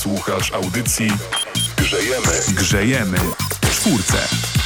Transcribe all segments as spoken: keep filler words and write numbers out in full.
Słuchasz audycji Grzejemy. Grzejemy w czwórce.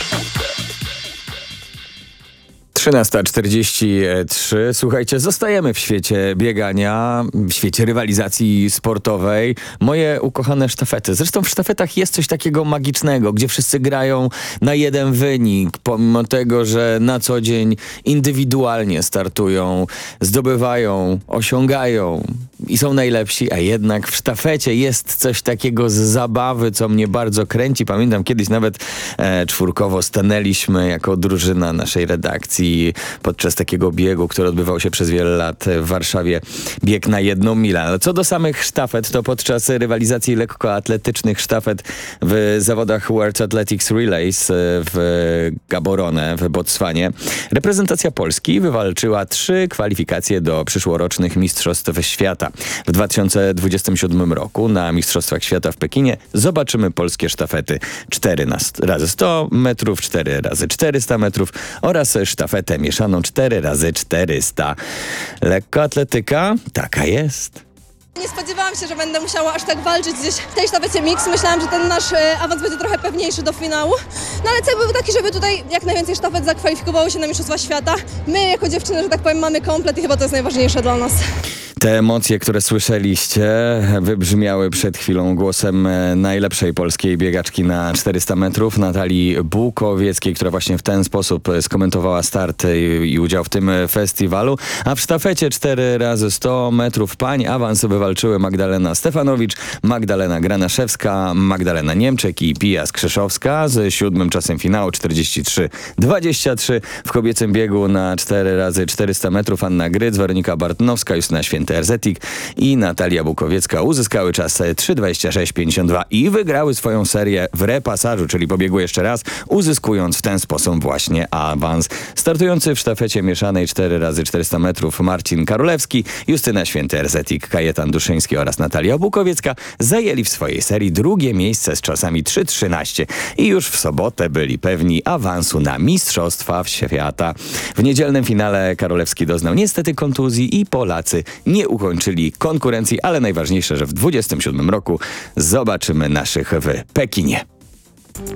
trzynasta czterdzieści trzy. Słuchajcie, zostajemy w świecie biegania, w świecie rywalizacji sportowej. Moje ukochane sztafety. Zresztą w sztafetach jest coś takiego magicznego, gdzie wszyscy grają na jeden wynik, pomimo tego, że na co dzień indywidualnie startują, zdobywają, osiągają i są najlepsi, a jednak w sztafecie jest coś takiego z zabawy, co mnie bardzo kręci. Pamiętam, kiedyś nawet e, czwórkowo stanęliśmy jako drużyna naszej redakcji podczas takiego biegu, który odbywał się przez wiele lat w Warszawie, bieg na jedną milę. Ale co do samych sztafet, to podczas rywalizacji lekkoatletycznych sztafet w zawodach World Athletics Relays w Gaborone w Botswanie reprezentacja Polski wywalczyła trzy kwalifikacje do przyszłorocznych Mistrzostw Świata. W dwa tysiące dwudziestym siódmym roku na Mistrzostwach Świata w Pekinie zobaczymy polskie sztafety cztery razy sto metrów, cztery razy czterysta metrów oraz sztafetę mieszaną cztery razy czterysta. Lekkoatletyka taka jest. Nie spodziewałam się, że będę musiała aż tak walczyć gdzieś w tej sztafecie mix. Myślałam, że ten nasz e, awans będzie trochę pewniejszy do finału. No ale cel był taki, żeby tutaj jak najwięcej sztafet zakwalifikowało się na Mistrzostwa Świata. My jako dziewczyny, że tak powiem, mamy komplet i chyba to jest najważniejsze dla nas. Te emocje, które słyszeliście, wybrzmiały przed chwilą głosem najlepszej polskiej biegaczki na czterysta metrów, Natalii Bukowieckiej, która właśnie w ten sposób skomentowała start i udział w tym festiwalu. A w sztafecie cztery razy sto metrów pań awans wywalczyły Magdalena Stefanowicz, Magdalena Granaszewska, Magdalena Niemczek i Pia Skrzyszowska z siódmym czasem finału czterdzieści trzy dwadzieścia trzy. W kobiecym biegu na cztery razy czterysta metrów Anna Gryc, Weronika Bartnowska, Justyna Święty Erzetik i Natalia Bukowiecka uzyskały czas trzy dwadzieścia sześć pięćdziesiąt dwa i wygrały swoją serię w repasażu, czyli pobiegły jeszcze raz, uzyskując w ten sposób właśnie awans. Startujący w sztafecie mieszanej cztery razy czterysta metrów Marcin Karolewski, Justyna Święty Erzetik, Kajetan Duszyński oraz Natalia Bukowiecka zajęli w swojej serii drugie miejsce z czasami trzy trzynaście i już w sobotę byli pewni awansu na Mistrzostwa Świata. W niedzielnym finale Karolewski doznał niestety kontuzji i Polacy nie ukończyli konkurencji, ale najważniejsze, że w dwudziestym siódmym roku zobaczymy naszych w Pekinie.